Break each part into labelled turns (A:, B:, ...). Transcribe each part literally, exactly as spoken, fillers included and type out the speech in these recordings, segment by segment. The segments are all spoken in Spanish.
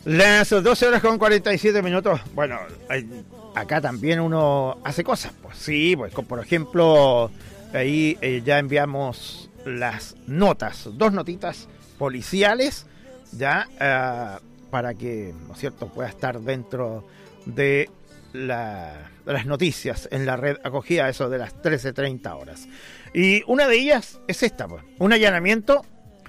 A: Las doce horas con cuarenta y siete minutos. Bueno, acá también uno hace cosas. Pues sí, pues por ejemplo, ahí eh, ya enviamos las notas, dos notitas policiales, ya uh, para que, ¿no es cierto?, pueda estar dentro de la, las noticias en la red acogida, eso de las trece treinta horas. Y una de ellas es esta, pues, un allanamiento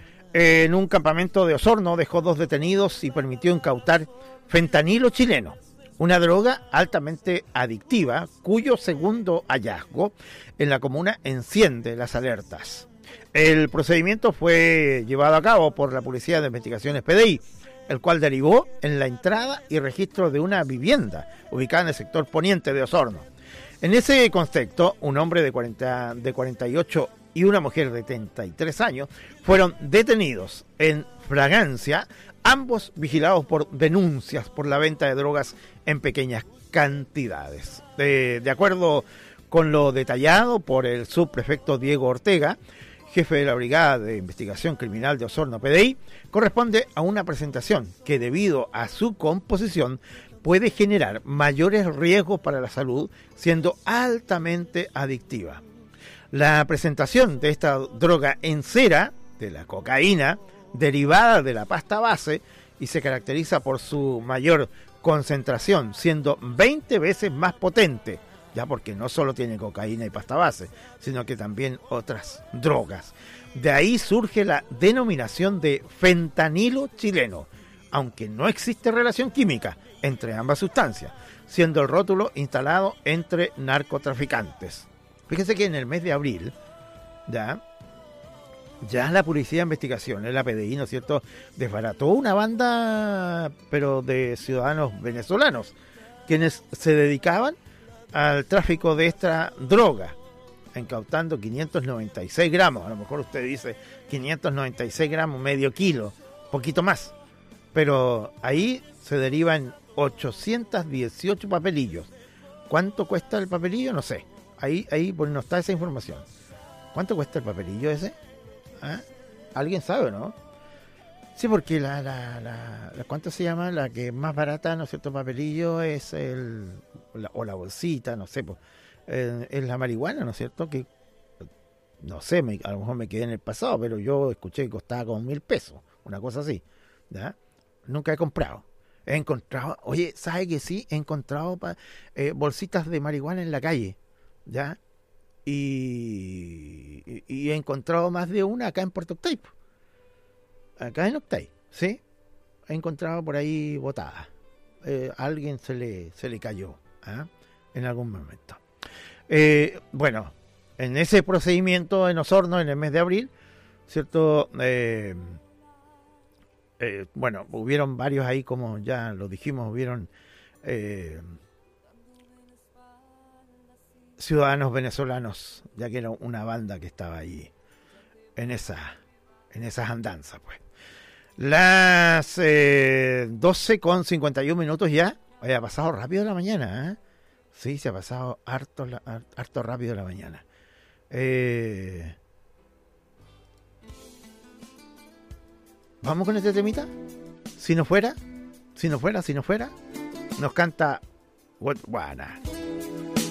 A: en un campamento de Osorno dejó dos detenidos y permitió incautar fentanilo chileno, una droga altamente adictiva cuyo segundo hallazgo en la comuna enciende las alertas. El procedimiento fue llevado a cabo por la Policía de Investigaciones P D I, el cual derivó en la entrada y registro de una vivienda ubicada en el sector poniente de Osorno. En ese contexto, un hombre de, cuarenta, de cuarenta y ocho y una mujer de treinta y tres años fueron detenidos en flagrancia, ambos vigilados por denuncias por la venta de drogas en pequeñas cantidades. De, de acuerdo con lo detallado por el subprefecto Diego Ortega, jefe de la Brigada de Investigación Criminal de Osorno P D I, corresponde a una presentación que debido a su composición puede generar mayores riesgos para la salud, siendo altamente adictiva. La presentación de esta droga en cera, de la cocaína, derivada de la pasta base, y se caracteriza por su mayor concentración, siendo veinte veces más potente, ya porque no solo tiene cocaína y pasta base, sino que también otras drogas. De ahí surge la denominación de fentanilo chileno, aunque no existe relación química entre ambas sustancias, siendo el rótulo instalado entre narcotraficantes. Fíjense que en el mes de abril, ya, ya la Policía de Investigaciones, la P D I, ¿no es cierto?, desbarató una banda, pero de ciudadanos venezolanos, quienes se dedicaban al tráfico de esta droga, incautando quinientos noventa y seis gramos. A lo mejor usted dice quinientos noventa y seis gramos, medio kilo, poquito más. Pero ahí se derivan ochocientos dieciocho papelillos. ¿Cuánto cuesta el papelillo? No sé. Ahí, ahí pues no está esa información. ¿Cuánto cuesta el papelillo ese? ¿Ah? ¿Alguien sabe o no? Sí, porque la, la, la, la ¿cuánto se llama? La que es más barata, ¿no es cierto? Papelillo es el, la, o la bolsita, no sé, pues, eh, es la marihuana, ¿no es cierto? Que, no sé, me, a lo mejor me quedé en el pasado, pero yo escuché que costaba como mil pesos, una cosa así, ¿ya? Nunca he comprado. He encontrado, oye, ¿sabe que sí? He encontrado pa, eh, bolsitas de marihuana en la calle, ¿ya? Y, y, y he encontrado más de una acá en Puerto Octay. Acá en Octay, ¿sí? He encontrado por ahí botada. Eh, a alguien se le, se le cayó, ¿eh? En algún momento. Eh, bueno, en ese procedimiento en Osorno, en el mes de abril, ¿cierto? Eh, eh, bueno, hubieron varios ahí, como ya lo dijimos, hubieron eh, ciudadanos venezolanos, ya que era una banda que estaba ahí en esa, en esas andanzas, pues. Las eh, doce con cincuenta y un minutos ya. Oye, ha pasado rápido la mañana, ¿eh? Sí, se ha pasado harto, harto rápido la mañana. Eh, ¿Vamos con este temita? Si no fuera, si no fuera, si no fuera, nos canta What Wanna.